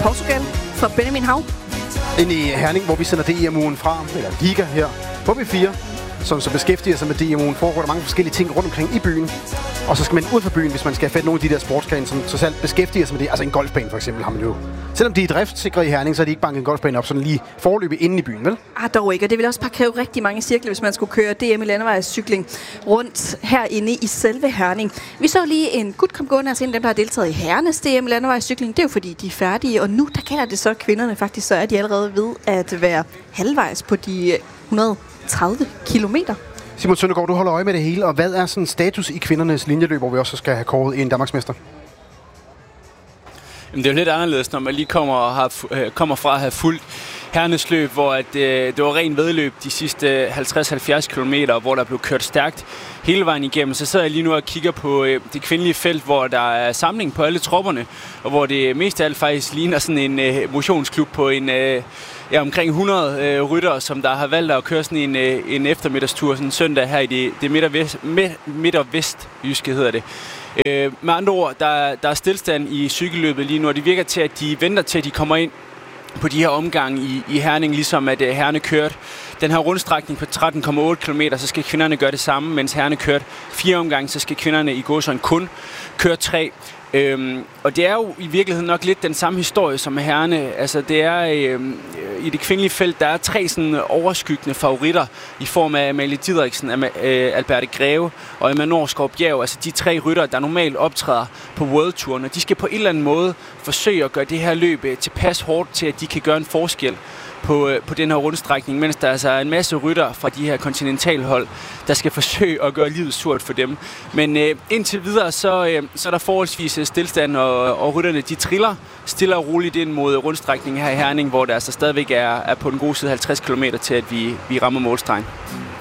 Portugal for Benjamin Hav. Ind i Herning, hvor vi sender DM-ugen fra, eller Liga her på B4, som så beskæftiger sig med DM-ugen, foregår der mange forskellige ting rundt omkring i byen. Og så skal man ud fra byen, hvis man skal have fat nogle af de der sportsgrene, som så selv beskæftiger sig med det. Altså en golfbane for eksempel har man jo. Selvom de er driftsikre i Herning, så er de ikke banket en golfbane op sådan lige forløbet inde i byen, vel? Dog ikke, og det vil også bare kræve rigtig mange cirkler, hvis man skulle køre DM i landevejscykling rundt herinde i selve Herning. Vi så lige en gut komme gående, altså en af dem, der har deltaget i herrenes DM i landevejscykling. Det er jo fordi, de er færdige, og nu der gælder det så kvinderne faktisk, så er de allerede ved at være halvvejs på de 130 kilometer. Simon Søndergaard, du holder øje med det hele, og hvad er sådan status i kvindernes linjeløb, hvor vi også skal have kåret en danmarksmester? Det er jo lidt anderledes, når man lige kommer fra at have fulgt herrenes løb, hvor det var ren vedløb de sidste 50-70 kilometer, hvor der blev kørt stærkt hele vejen igennem. Så sidder jeg lige nu og kigger på det kvindelige felt, hvor der er samling på alle tropperne, og hvor det mest af alt faktisk ligner sådan en motionsklub på omkring 100 ryttere, som der har valgt at køre sådan en eftermiddagstur sådan søndag her i det midt- og vestjyske, hedder det. Med andre ord, der er stillstand i cykelløbet lige nu, og det virker til, at de venter til, at de kommer ind på de her omgange i Herning, ligesom at herrene kørte den her rundstrækning på 13,8 km, så skal kvinderne gøre det samme, mens herrene kørte 4 omgange, så skal kvinderne i gåsøjne kun køre 3. Og det er jo i virkeligheden nok lidt den samme historie som med herrene. Altså det er i det kvindelige felt, der er 3 sådan overskyggende favoritter i form af Amalie Didriksen, Alberte Greve og Emma Norsgaard Bjerg. Altså de 3 ryttere, der normalt optræder på World Touren, og de skal på en eller anden måde forsøge at gøre det her løb tilpas hårdt til, at de kan gøre en forskel på den her rundstrækning, mens der altså er en masse rytter fra de her kontinentalhold, der skal forsøge at gøre livet surt for dem. Men indtil videre, så er der forholdsvis stillstand, og rytterne de triller stille og roligt ind mod rundstrækningen her i Herning, hvor der altså stadigvæk er på den gode side 50 km til, at vi rammer målstregen.